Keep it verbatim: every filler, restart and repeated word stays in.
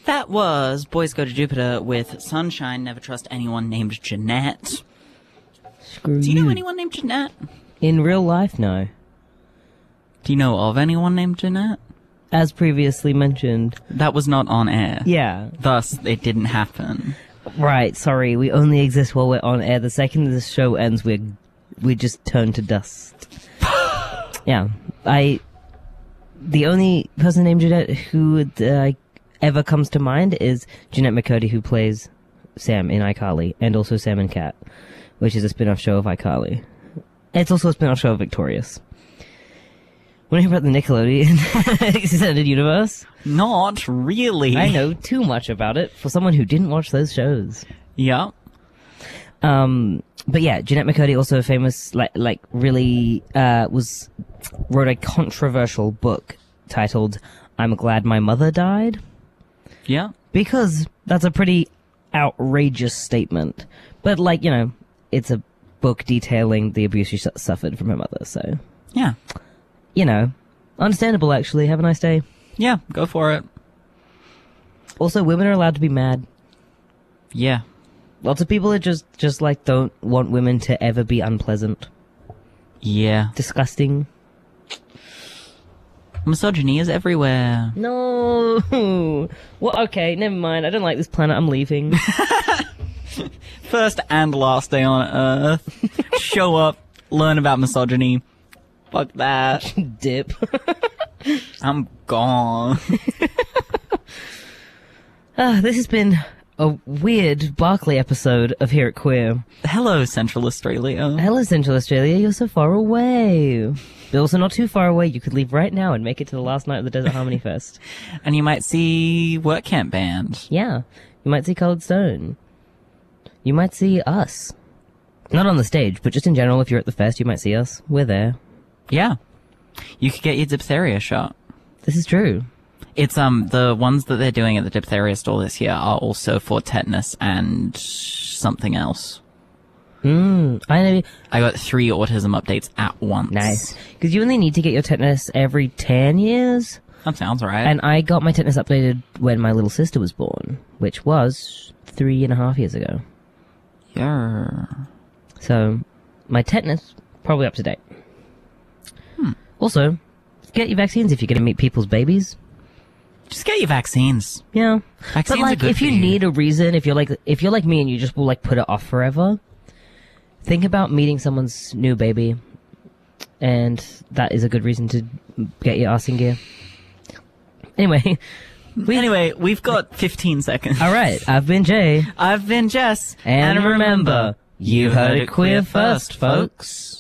That was Boys Go to Jupiter with Sunshine, Never Trust Anyone Named Jeanette. Screw Do you know anyone named Jeanette? In real life, no. Do you know of anyone named Jeanette? As previously mentioned. That was not on air. Yeah. Thus, it didn't happen. Right, sorry, we only exist while we're on air. The second this show ends, we're, we just turn to dust. Yeah. I... The only person named Jeanette who uh, ever comes to mind is Jeanette McCurdy, who plays Sam in iCarly, and also Sam and Cat, which is a spin-off show of iCarly. It's also a spin-off show of Victorious. Want to hear about the Nickelodeon Extended Universe? Not really. I know too much about it for someone who didn't watch those shows. Yeah. Um, but yeah, Jeanette McCurdy, also famous, like, like really, uh, was, wrote a controversial book titled I'm Glad My Mother Died. Yeah. Because that's a pretty outrageous statement. But, like, you know, it's a book detailing the abuse she su- suffered from her mother, so. Yeah. You know, understandable, actually. Have a nice day. Yeah, go for it. Also, women are allowed to be mad. Yeah. Lots of people are just, just like, don't want women to ever be unpleasant. Yeah. Disgusting. Misogyny is everywhere. No. Well, okay, never mind. I don't like this planet. I'm leaving. First and last day on Earth. Show up, learn about misogyny. Fuck that. Dip. I'm gone. Ah, this has been a weird Barclay episode of Here at Queer. Hello, Central Australia. Hello, Central Australia. You're so far away. But also not too far away. You could leave right now and make it to the last night of the Desert Harmony Fest. And you might see Work Camp Band. Yeah. You might see Coloured Stone. You might see us. Not on the stage, but just in general, if you're at the fest, you might see us. We're there. Yeah. You could get your diphtheria shot. This is true. It's, um, the ones that they're doing at the diphtheria store this year are also for tetanus and something else. Mm, I know. I got three autism updates at once. Nice. Because you only need to get your tetanus every ten years. That sounds right. And I got my tetanus updated when my little sister was born, which was three and a half years ago. Yeah. So, my tetanus, probably up to date. Hmm. Also, get your vaccines if you're going to meet people's babies. Just get your vaccines. Yeah. Vaccines But, are like, good if for you you. need a reason, if you're like, if you're like me and you just will, like, put it off forever, think about meeting someone's new baby. And that is a good reason to get your arse in gear. Anyway. We, anyway, we've got fifteen seconds. All right. I've been Jay. I've been Jess. And remember, you heard it queer first, folks.